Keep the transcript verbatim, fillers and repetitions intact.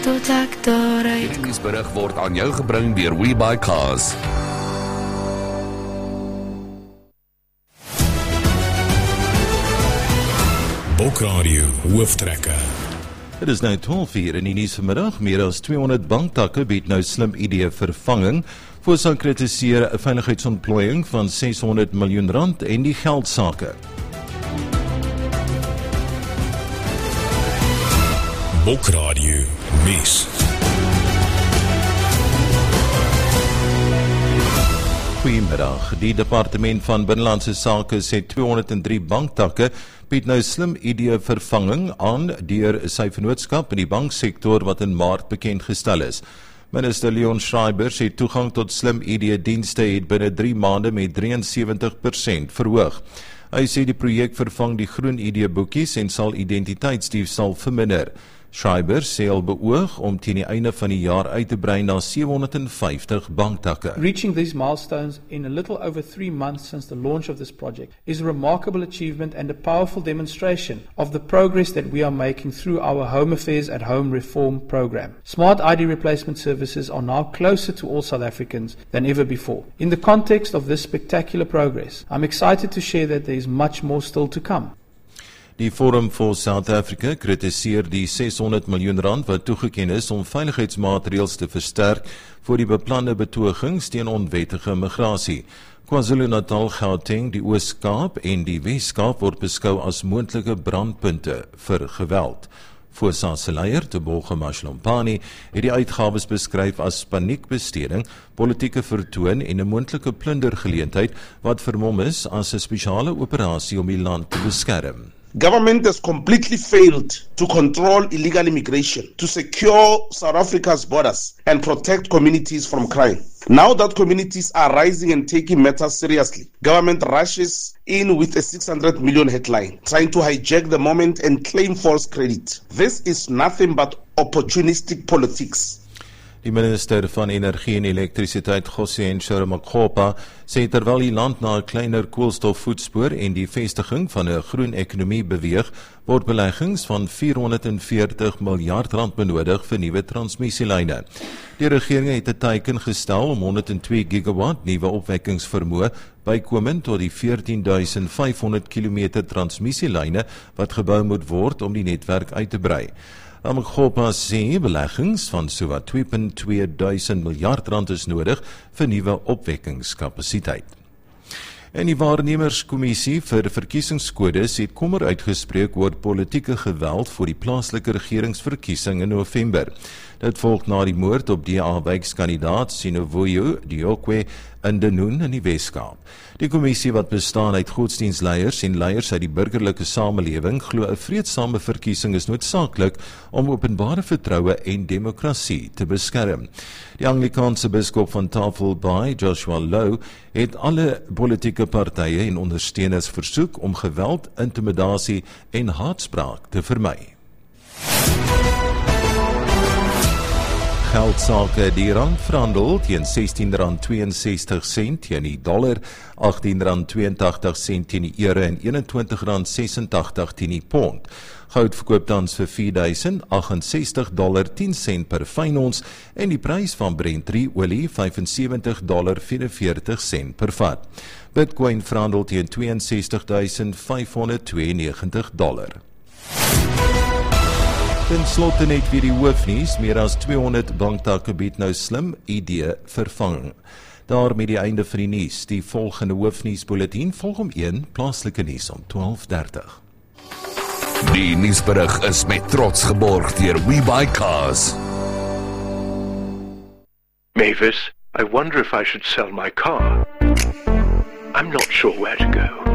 tot ek daaruit. Die nuusberig word aan jou gebring deur WeBuyCars. Bokradio hooftrekker. Dit is nou twaalf uur in die nuus vanmiddag. Meer as tweehonderd banktakke bied nou Slim I D vervanging. Voorsang kritiseer 'n veiligheidsontplooiing van seshonderd miljoen rand en die geldsake. Bokradio nuus. Goeiemiddag. Die Departement van Binnelandse Sake sê tweehonderd drie banktakke bied nou Slim I D vervanging aan deur sy vennootskap in die banksektor wat in Maart bekend gestel is. Minister Leon Schreiber sê toegang tot Slim I D dienste het binne drie maande met drieënsewentig persent verhoog. Hy sê die projek vervang die groen I D boekies en sal identiteitsdiefstal verminder. Schreiber sê al beoog om teen die einde van die jaar uit te brei na sewehonderdvyftig banktakke. Reaching these milestones in a little over three months since the launch of this project is a remarkable achievement and a powerful demonstration of the progress that we are making through our Home Affairs at Home reform program. Smart I D replacement services are now closer to all South Africans than ever before. In the context of this spectacular progress, I'm excited to share that there is much more still to come. Die Forum for South Africa kritiseer die seshonderd miljoen rand wat toegeken is om veiligheidsmaatreëls te versterk vir die beplande betogings teen onwettige migrasie. KwaZulu-Natal, Gauteng, die Oos-Kaap en die Wes-Kaap word beskou as moontlike brandpunte vir geweld. Voorsa se leier, Tebogo Mashlompani, het die uitgawes beskryf as paniekbesteding, politieke vertoon en 'n moontlike plundergeleentheid wat vermom is as 'n spesiale operasie om die land te beskerm. Government has completely failed to control illegal immigration, to secure South Africa's borders and protect communities from crime. Now that communities are rising and taking matters seriously, government rushes in with a six hundred million headline, trying to hijack the moment and claim false credit. This is nothing but opportunistic politics. Die minister van Energie en Elektrisiteit, José Nsharamakgopa, sê terwyl die land na 'n kleiner koolstofvoetspoor en die vestiging van 'n groen ekonomie beweeg, word beleggings van vierhonderdveertig miljard rand benodig vir nuwe transmissielyne. Die regering het 'n teiken gestel om honderdtwee gigawatt nuwe opwekkingsvermoë bykomend tot die veertien duisend vyfhonderd kilometer transmissielyne wat gebou moet word om die netwerk uit te brei. Ramaphosa sê beleggings van sowat twee komma twee duisend miljard rand is nodig vir nuwe opwekkingskapasiteit. En die waarnemerskommissie vir verkiesingskodes het kommer uitgespreek oor politieke geweld voor die plaaslike regeringsverkiesing in November. Dit volg na die moord op D A-wijkskandidaat Sinovuyo Diokwe in Denoon in die Weskaap. Die kommissie wat bestaan uit godsdienstleiers en leiers uit die burgerlike samelewing glo 'n vreedsame verkiesing is noodsaaklik om openbare vertroue en demokrasie te beskerm. Die Anglikaanse biskop van Tafelbaai, Joshua Lowe, het alle politieke partye en ondersteuners versoek om geweld, intimidasie en haatspraak te vermy. Geldsake, die rand verhandel teen sestien rand tweeënsestig sent teen die dollar, agttien rand tweeëntagtig sent teen die euro en eenentwintig rand sesentagtig teen die pond. Goud verkoop tans vir vier duisend agt-en-sestig dollar tien sent per fyn ons en die prys van Brent drie olie vyf en sewenttig dollar vierenveertig sent per vat. Bitcoin verhandel teen twee en sestig duisend vyfhonderdtweeënnegentig dollar. Ten slotte net weer die hoofnuus, meer as tweehonderd banktakke bied nou Slim I D vervanging. Daarmee die einde van die nuus. Die volgende hoofnuusbulletin volg om een plaaslike nuus om twaalf dertig. Die nuusberig is met trots geborg deur WeBuyCars. Mavis, I wonder if I should sell my car. I'm not sure where to go.